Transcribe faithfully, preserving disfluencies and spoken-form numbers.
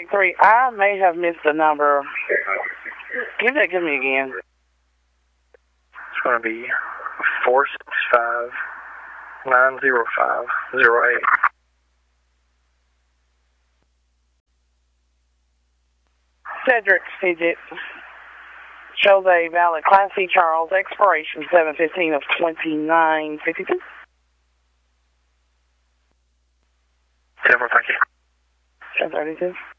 Take three. I may have missed the number. Give that to me again. It's going to be four six five nine zero five zero eight. Cedric Fidget. Shows a valid Class C Charles expiration seven fifteen of twenty-nine fifty-two. ten four, thank you. ten thirty-two.